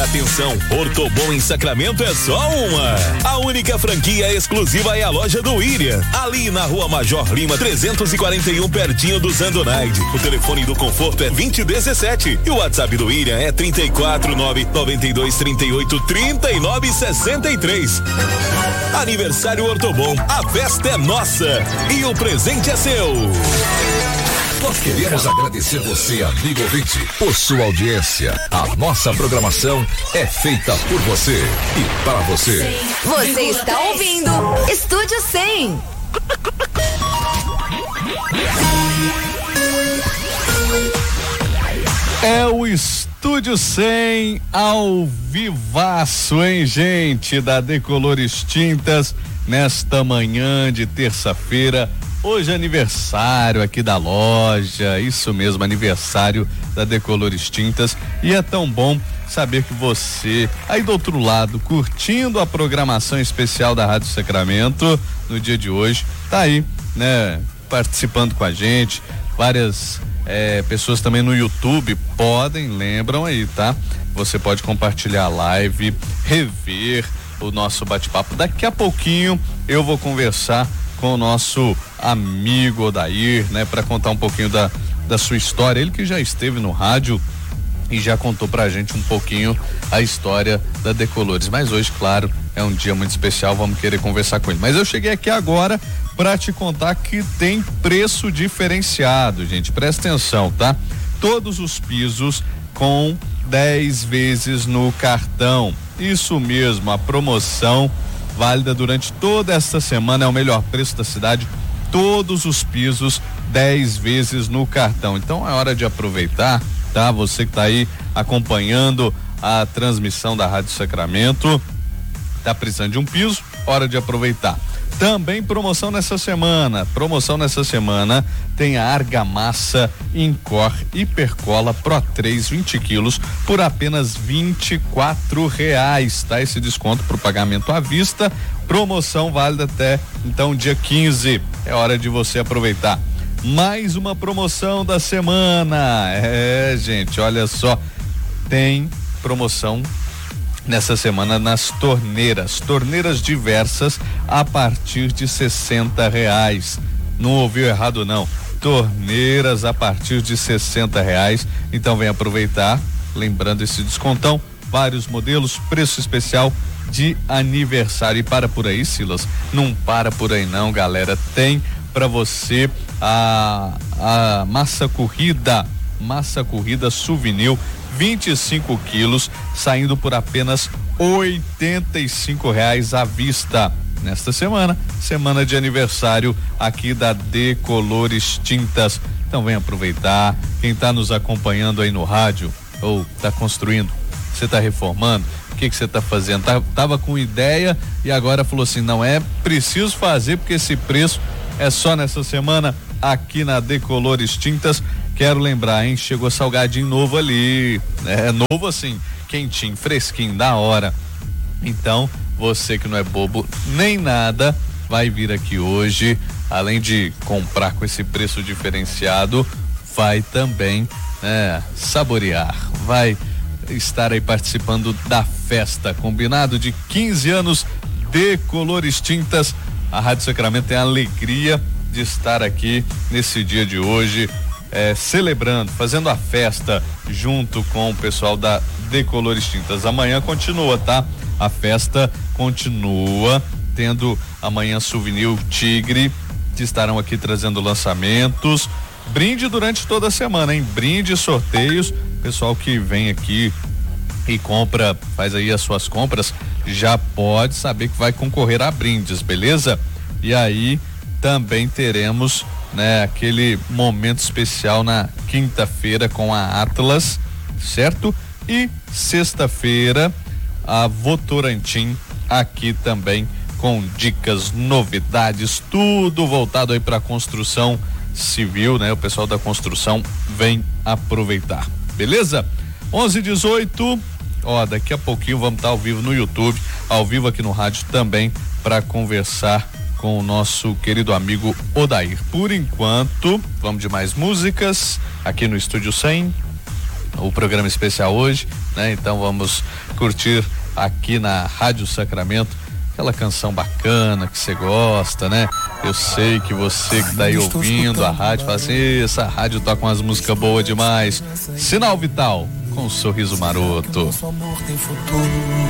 atenção, Ortobon em Sacramento é só uma. A única franquia exclusiva é a loja do William, ali na Rua Major Lima 341, pertinho do Zandonaide. O telefone do conforto é 2017 e o WhatsApp do William é 34992383963. Aniversário Ortobon, a festa é nossa e o presente é seu. Nós queremos agradecer você, amigo ouvinte, por sua audiência. A nossa programação é feita por você e para você. Você está ouvindo Estúdio 100. É o Estúdio 100 ao vivaço, hein, gente, da Decolores Tintas, nesta manhã de terça-feira. Hoje é aniversário aqui da loja, isso mesmo, aniversário da Decolores Tintas, e é tão bom saber que você, aí do outro lado, curtindo a programação especial da Rádio Sacramento, no dia de hoje, tá aí, né, participando com a gente, várias pessoas também no YouTube lembram aí, tá? Você pode compartilhar a live, rever o nosso bate-papo. Daqui a pouquinho eu vou conversar com o nosso amigo Odair, né, para contar um pouquinho da sua história. Ele que já esteve no rádio e já contou pra gente um pouquinho a história da Decolores. Mas hoje, claro, é um dia muito especial, vamos querer conversar com ele. Mas eu cheguei aqui agora pra te contar que tem preço diferenciado, gente. Presta atenção, tá? Todos os pisos com 10 vezes no cartão. Isso mesmo, a promoção válida durante toda esta semana, é o melhor preço da cidade, todos os pisos 10 vezes no cartão. Então é hora de aproveitar, tá? Você que tá aí acompanhando a transmissão da Rádio Sacramento, tá precisando de um piso, hora de aproveitar. Também promoção nessa semana tem a Argamassa Incor Hipercola Pro 3 20 quilos por apenas R$24, tá? Esse desconto pro pagamento à vista, promoção válida até então dia 15, é hora de você aproveitar. Mais uma promoção da semana, gente, olha só, tem promoção nessa semana nas torneiras diversas a partir de R$60. Não ouviu errado não, torneiras a partir de R$60, então vem aproveitar, lembrando esse descontão, vários modelos, preço especial de aniversário. E para por aí, Silas, não para por aí não, galera, tem para você a massa corrida Souvenir 25 quilos, saindo por apenas R$85 à vista. Nesta semana de aniversário aqui da Decolores Tintas. Então vem aproveitar. Quem está nos acompanhando aí no rádio ou está construindo, você está reformando, o que você está fazendo? Tava com ideia e agora falou assim, não é preciso fazer porque esse preço é só nessa semana aqui na Decolores Tintas. Quero lembrar, hein? Chegou salgadinho novo ali, é novo assim, quentinho, fresquinho, da hora. Então, você que não é bobo nem nada, vai vir aqui hoje, além de comprar com esse preço diferenciado, vai também saborear, vai estar aí participando da festa, combinado de 15 anos Decolores Tintas. A Rádio Sacramento tem a alegria de estar aqui nesse dia de hoje, celebrando, fazendo a festa junto com o pessoal da Decolores Tintas. Amanhã continua, tá? A festa continua, tendo amanhã Souvenir Tigre, que estarão aqui trazendo lançamentos, brinde durante toda a semana, hein? Brinde, sorteios, pessoal que vem aqui e compra, faz aí as suas compras, já pode saber que vai concorrer a brindes, beleza? E aí também teremos, aquele momento especial na quinta-feira com a Atlas, certo? E sexta-feira a Votorantim aqui também com dicas, novidades, tudo voltado aí para construção civil, né? O pessoal da construção vem aproveitar, beleza? 11:18, daqui a pouquinho vamos estar ao vivo no YouTube, ao vivo aqui no rádio também para conversar com o nosso querido amigo Odair. Por enquanto, vamos de mais músicas aqui no Estúdio 100. o programa especial hoje, né? Então vamos curtir aqui na Rádio Sacramento aquela canção bacana que você gosta, né? Eu sei que você que tá aí ouvindo a rádio fala assim, essa rádio toca umas músicas boas demais. Sinal Vital, com um sorriso maroto.